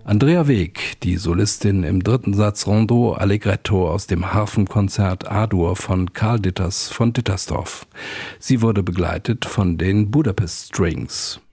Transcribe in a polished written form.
Andrea Weg, die Solistin im dritten Satz Rondo Allegretto aus dem Harfenkonzert A-Dur von Karl Ditters von Dittersdorf. Sie wurde begleitet von den Budapest Strings.